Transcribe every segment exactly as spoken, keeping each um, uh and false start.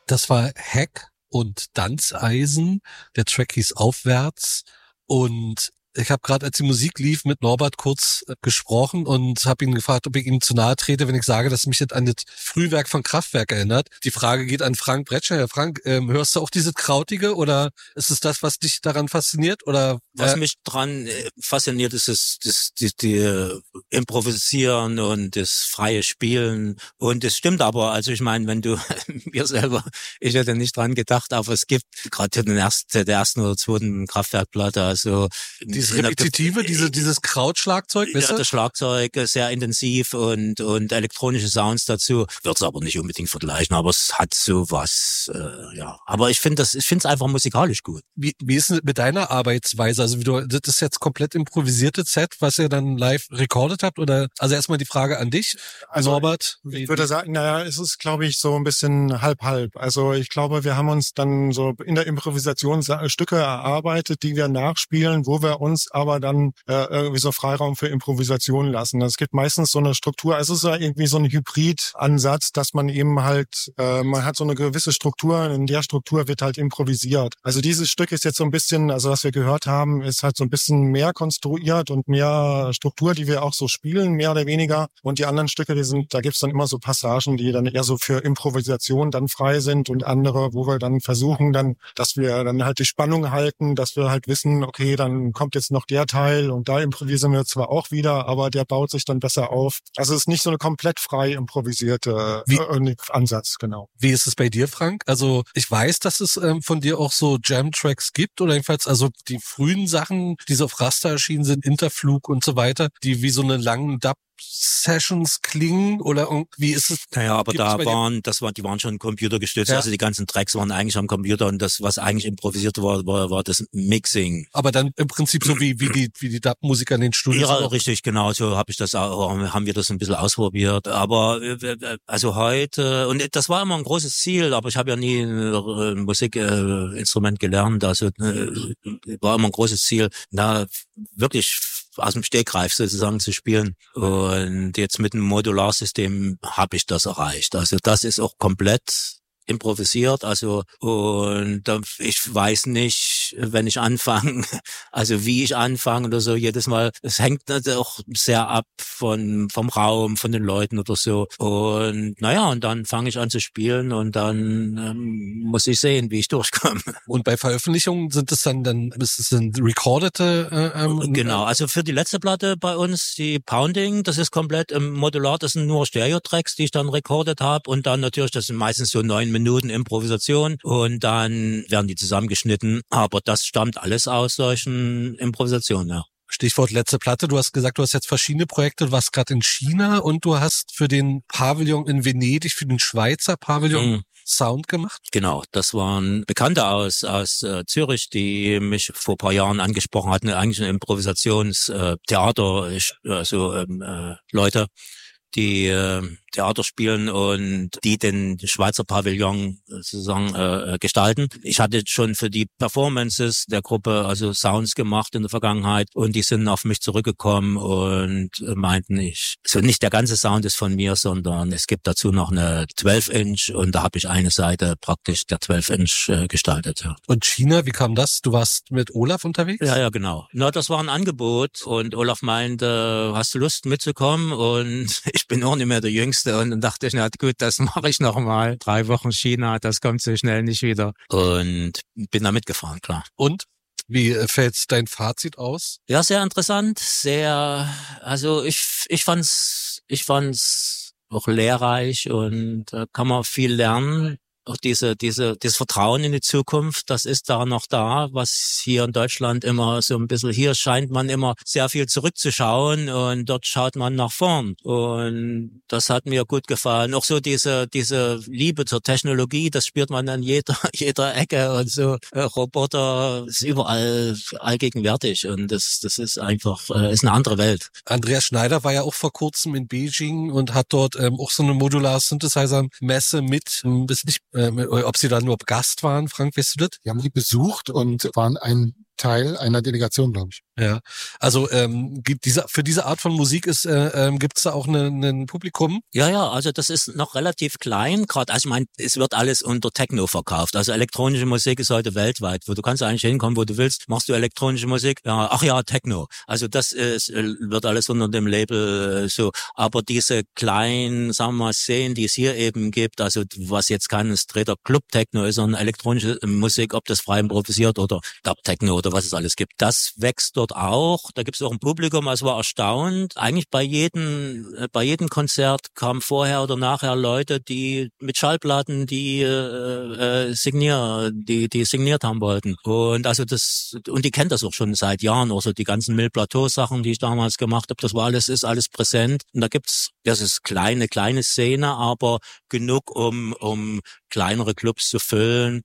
Das war Heck und Danzeisen. Der Track hieß Aufwärts. Und ich habe gerade, als die Musik lief, mit Norbert kurz äh, gesprochen und habe ihn gefragt, ob ich ihm zu nahe trete, wenn ich sage, dass mich das an das Frühwerk von Kraftwerk erinnert. Die Frage geht an Frank Bretscher. Herr Frank, ähm, hörst du auch dieses Krautige oder ist es das, was dich daran fasziniert? Oder was äh, mich dran äh, fasziniert, ist das, das die, die äh, Improvisieren und das freie Spielen. Und es stimmt aber, also ich meine, wenn du mir selber, ich hätte nicht dran gedacht, aber es gibt gerade den ersten, der ersten oder zweiten Kraftwerkplatte, also dieses Repetitive, der, diese, dieses Krautschlagzeug, ja, das Schlagzeug sehr intensiv und und elektronische Sounds dazu. Würde es aber nicht unbedingt vergleichen, aber es hat so was, äh, ja. Aber ich finde das, ich finde es einfach musikalisch gut. Wie, wie ist es mit deiner Arbeitsweise? Also wie du, das ist jetzt komplett improvisierte Set, was ihr dann live recorded habt? Oder also erstmal die Frage an dich, also, Norbert. Ich würde sagen, naja, es ist, glaube ich, so ein bisschen halb-halb. Also ich glaube, wir haben uns dann so in der Improvisation Stücke erarbeitet, die wir nachspielen, wo wir uns aber dann äh, irgendwie so Freiraum für Improvisation lassen. Es gibt meistens so eine Struktur, also es ist ja irgendwie so ein Hybrid-Ansatz, dass man eben halt, äh, man hat so eine gewisse Struktur, in der Struktur wird halt improvisiert. Also dieses Stück ist jetzt so ein bisschen, also was wir gehört haben, ist halt so ein bisschen mehr konstruiert und mehr Struktur, die wir auch so spielen, mehr oder weniger. Und die anderen Stücke, die sind, da gibt's dann immer so Passagen, die dann eher so für Improvisation dann frei sind und andere, wo wir dann versuchen dann, dass wir dann halt die Spannung halten, dass wir halt wissen, okay, dann kommt jetzt noch der Teil und da improvisieren wir zwar auch wieder, aber der baut sich dann besser auf. Also es ist nicht so eine komplett frei improvisierte Wie, äh, Ansatz, genau. Wie ist es bei dir, Frank? Also ich weiß, dass es ähm, von dir auch so Jam-Tracks gibt oder jedenfalls also die frühen Sachen, die so auf Raster erschienen sind, Interflug und so weiter, die wie so eine langen Dub Sessions klingen oder wie ist es? Naja, aber da waren, das war, die waren schon computergestützt, ja. Also die ganzen Tracks waren eigentlich am Computer und das, was eigentlich improvisiert war, war, war das Mixing. Aber dann im Prinzip so wie, wie die, wie die Dub-Musiker in den Studios. Ja, richtig, genau, so habe ich das auch, haben wir das ein bisschen ausprobiert. Aber, also heute, und das war immer ein großes Ziel, aber ich habe ja nie ein Musikinstrument gelernt, also war immer ein großes Ziel, da wirklich aus dem Stegreif sozusagen zu spielen. Und jetzt mit dem Modularsystem habe ich das erreicht. Also das ist auch komplett improvisiert, also und ich weiß nicht, wenn ich anfange, also wie ich anfange oder so, jedes Mal, es hängt auch sehr ab von vom Raum, von den Leuten oder so und naja, und dann fange ich an zu spielen und dann ähm, muss ich sehen, wie ich durchkomme. Und bei Veröffentlichungen sind es dann, dann ist es ein recordete äh, ähm, genau, also für die letzte Platte bei uns, die Pounding, das ist komplett im Modular, das sind nur Stereo-Tracks, die ich dann recorded habe und dann natürlich, das sind meistens so neun Minuten Improvisation und dann werden die zusammengeschnitten. Aber das stammt alles aus solchen Improvisationen, ja. Stichwort letzte Platte. Du hast gesagt, du hast jetzt verschiedene Projekte. Du warst gerade in China und du hast für den Pavillon in Venedig, für den Schweizer Pavillon mhm. Sound gemacht. Genau, das waren Bekannte aus aus äh, Zürich, die mich vor ein paar Jahren angesprochen hatten. Eigentlich ein Improvisationstheater, äh, also ähm, äh, Leute, die äh, Theater spielen und die den Schweizer Pavillon sozusagen äh, gestalten. Ich hatte schon für die Performances der Gruppe also Sounds gemacht in der Vergangenheit und die sind auf mich zurückgekommen und meinten, ich, so nicht der ganze Sound ist von mir, sondern es gibt dazu noch eine zwölf Inch und da habe ich eine Seite praktisch der zwölf Inch äh, gestaltet. Ja. Und China, wie kam das? Du warst mit Olaf unterwegs? Ja, ja, genau. Na, das war ein Angebot und Olaf meinte, hast du Lust mitzukommen? Und ich bin auch nicht mehr der Jüngste. Und dann dachte ich, na gut, das mache ich noch mal. Drei Wochen China, das kommt so schnell nicht wieder. Und bin da mitgefahren, klar. Und? Wie fällt dein Fazit aus? Ja, sehr interessant, sehr, also ich, ich fand's, ich fand's auch lehrreich und da kann man viel lernen. Auch diese, diese, das Vertrauen in die Zukunft, das ist da noch da, was hier in Deutschland immer so ein bisschen, hier scheint man immer sehr viel zurückzuschauen und dort schaut man nach vorn. Und das hat mir gut gefallen. Auch so diese, diese Liebe zur Technologie, das spürt man an jeder, jeder Ecke und so. Äh, Roboter ist überall allgegenwärtig und das, das ist einfach, äh, ist eine andere Welt. Andreas Schneider war ja auch vor kurzem in Beijing und hat dort ähm, auch so eine Modular-Synthesizer-Messe mit, ähm, ist nicht Ähm, ob Sie da nur Gast waren, Frank, weißt du das? Wir haben die besucht und waren ein Teil einer Delegation, glaube ich. Ja, also ähm, gibt diese für diese Art von Musik ist äh, ähm, gibt es da auch ein Publikum? Ja, ja, also das ist noch relativ klein, gerade. Also ich meine, es wird alles unter Techno verkauft. Also elektronische Musik ist heute weltweit, wo du kannst eigentlich hinkommen, wo du willst. Machst du elektronische Musik? Ja, ach ja, Techno. Also das ist, wird alles unter dem Label so. Aber diese kleinen, sagen wir mal, Szenen, die es hier eben gibt, also was jetzt kein straighter Club-Techno ist, sondern elektronische Musik, ob das frei improvisiert oder Dub-Techno oder was es alles gibt, das wächst dort auch. Da gibt es auch ein Publikum, also war erstaunt. Eigentlich bei jedem, bei jedem Konzert kamen vorher oder nachher Leute, die mit Schallplatten, die äh, äh, signier, die die signiert haben wollten. Und also das, und die kennt das auch schon seit Jahren. Also die ganzen Mille Plateau Sachen, die ich damals gemacht habe, das war alles, ist alles präsent. Und da gibt's, das ist kleine, kleine Szene, aber genug, um um kleinere Clubs zu füllen.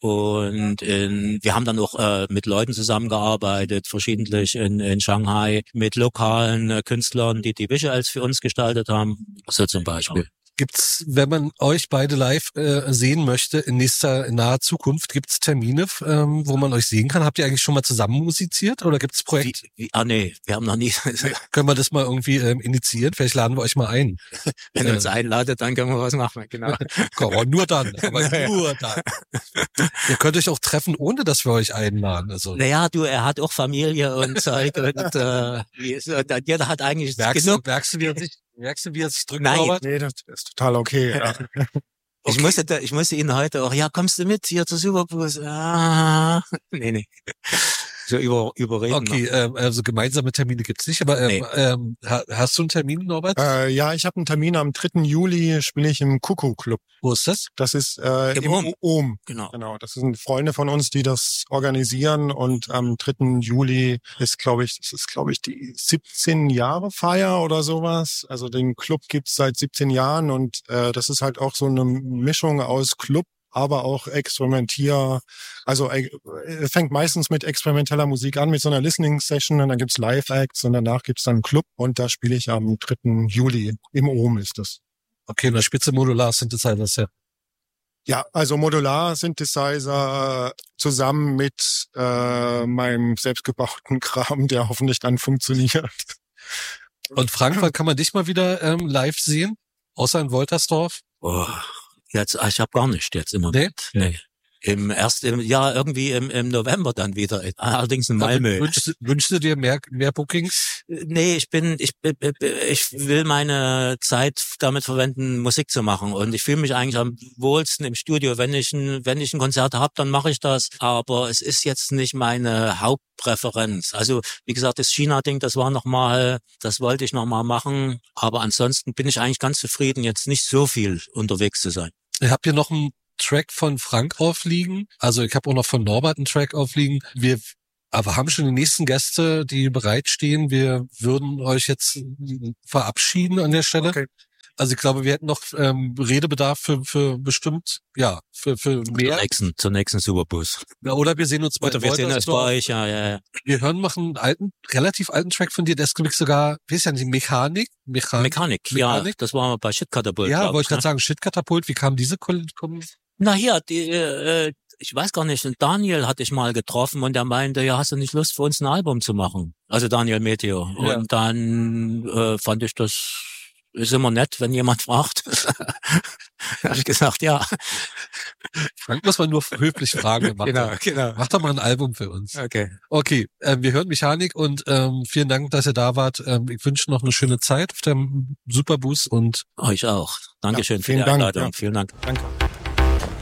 Und in, wir haben dann auch äh, mit Leuten zusammengearbeitet, verschiedentlich in, in Shanghai, mit lokalen äh, Künstlern, die die Visuals für uns gestaltet haben, so zum Beispiel. Gibt's, wenn man euch beide live äh, sehen möchte, in nächster, in naher Zukunft, gibt's Termine, ähm, wo man euch sehen kann? Habt ihr eigentlich schon mal zusammen musiziert oder gibt's Projekte? Wie, wie, ah nee, wir haben noch nie. Können wir das mal irgendwie ähm, initiieren? Vielleicht laden wir euch mal ein. Wenn ihr uns einladet, dann können wir was machen, genau. Komm, nur dann, aber nur dann. Ihr könnt euch auch treffen, ohne dass wir euch einladen. Also. Naja, du, er hat auch Familie und Zeug und äh, jeder hat eigentlich merkst genug. Du, merkst du, wie er sich, merkst du, wie er sich drückt, Nein, Robert? Nee, das ist total okay. Ja. Ich Okay. musste, da, ich musste ihn heute auch, ja, kommst du mit hier zur Superbus? Ah, nee, nee. So über, überreden. Okay, ähm, also gemeinsame Termine gibt's nicht, aber ähm, Nee. ähm, hast du einen Termin, Norbert? Äh, ja, ich habe einen Termin am dritten Juli, spiele ich im Kuckuck-Club. Wo ist das? Das ist äh, Im im Ohm. Ohm. Genau. Genau, das sind Freunde von uns, die das organisieren und am dritten Juli ist, glaube ich, das ist, glaube ich, die siebzehn Jahre Feier oder sowas. Also den Club gibt's seit siebzehn Jahren und äh, das ist halt auch so eine Mischung aus Club, aber auch Experimentier. Also äh, fängt meistens mit experimenteller Musik an, mit so einer Listening-Session und dann gibt's Live-Acts und danach gibt's dann einen Club und da spiele ich am dritten Juli. Im Ohm ist das. Okay, in der Spitze Modular Synthesizers, ja. Ja, also Modular-Synthesizer zusammen mit äh, meinem selbstgebauten Kram, der hoffentlich dann funktioniert. Und Frank, wann kann man dich mal wieder ähm, live sehen? Außer in Woltersdorf? Oh, jetzt, ich habe gar nicht jetzt immer. Nee? Nee. Im erst im Jahr irgendwie im, im November dann wieder. Allerdings in Malmö. Wünschst, wünschst du dir mehr, mehr Bookings? Nee, ich bin, ich, ich will meine Zeit damit verwenden, Musik zu machen. Und ich fühle mich eigentlich am wohlsten im Studio. Wenn ich ein, wenn ich ein Konzert habe, dann mache ich das. Aber es ist jetzt nicht meine Hauptpräferenz. Also, wie gesagt, das China-Ding, das war nochmal, das wollte ich nochmal machen. Aber ansonsten bin ich eigentlich ganz zufrieden, jetzt nicht so viel unterwegs zu sein. Ich habe hier noch einen Track von Frank aufliegen. Also ich habe auch noch von Norbert einen Track aufliegen. Wir aber haben schon die nächsten Gäste, die bereitstehen. Wir würden euch jetzt verabschieden an der Stelle. Okay. Also ich glaube, wir hätten noch ähm, Redebedarf für für bestimmt, ja, für für mehr. Zur nächsten, zur nächsten Superbus. Ja, oder wir sehen uns bei Oder wir sehen uns bei Woltersdorf. euch, ja, ja, ja. Wir hören noch einen alten, relativ alten Track von dir. Der ist glaube ich sogar, wie ist ja nicht, Mechanik? Mechanik? Mechanik, Mechanik? ja, das war bei Shitkatapult. Ja, glaub wollte ich gerade ne? sagen, Shitkatapult. Wie kam diese Ko- Ko- Na hier, die, äh, ich weiß gar nicht, Daniel hatte ich mal getroffen und der meinte, ja, hast du nicht Lust für uns ein Album zu machen? Also Daniel Meteor. Ja. Und dann äh, fand ich das, ist immer nett, wenn jemand fragt. Da habe ich gesagt, ja. Frank muss man nur höflich fragen. Mach, Genau, doch, genau. mach doch mal ein Album für uns. Okay. Okay, ähm, wir hören Mechanik und ähm, vielen Dank, dass ihr da wart. Ähm, ich wünsche noch eine schöne Zeit auf dem Superboost und Euch auch. Dankeschön Ja, für die vielen Dank, Einladung. ja. Vielen Dank. Danke.